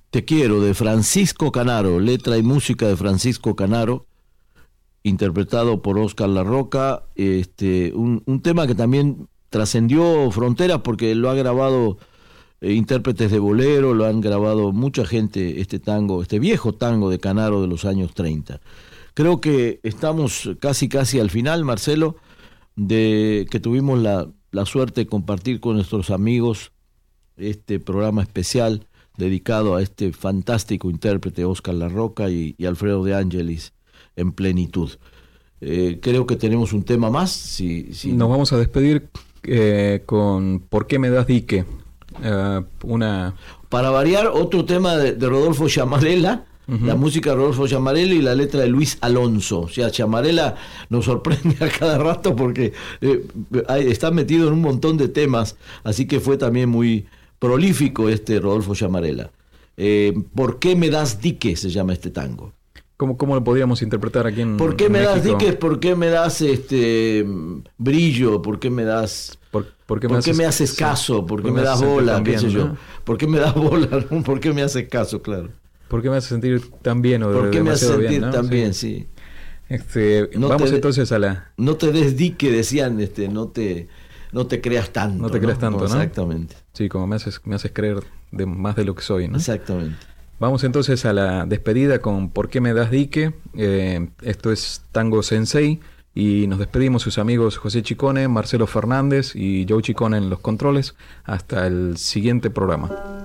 Te quiero, de Francisco Canaro, letra y música de Francisco Canaro, interpretado por Óscar Larroca, un tema que también trascendió fronteras porque lo ha grabado intérpretes de bolero, lo han grabado mucha gente, este tango, este viejo tango de Canaro de los años 30. Creo que estamos casi al final, Marcelo, de que tuvimos la suerte de compartir con nuestros amigos este programa especial dedicado a este fantástico intérprete Óscar Larroca y Alfredo de Ángelis en plenitud. Creo que tenemos un tema más. Si Nos vamos a despedir con ¿Por qué me das dique? Para variar, otro tema de Rodolfo Llamarela, la música de Rodolfo Llamarela y la letra de Luis Alonso. O sea, Llamarela nos sorprende a cada rato porque está metido en un montón de temas, así que fue también muy prolífico Rodolfo Llamarela. ¿Por qué me das dique? Se llama este tango. ¿Cómo lo podríamos interpretar aquí en ¿Por qué me México? das diques? ¿Por qué me das brillo? ¿Por qué me das... ¿Por qué me haces caso? ¿Por qué me das bola? También, ¿Qué sé yo? ¿no? ¿Por qué me das bola? ¿Por qué me haces caso? Claro. ¿Por qué me hace sentir tan bien? ¿Por qué me hace sentir bien, ¿no? tan bien? Sí. Vamos entonces a la... No te des dique, decían, no te creas tanto. No te creas tanto, ¿no? Exactamente. Sí, como me haces creer más de lo que soy, ¿no? Exactamente. Vamos entonces a la despedida con ¿Por qué me das dique? Esto es Tango Sensei y nos despedimos sus amigos José Chicone, Marcelo Fernández y Joe Chicone en los controles. Hasta el siguiente programa.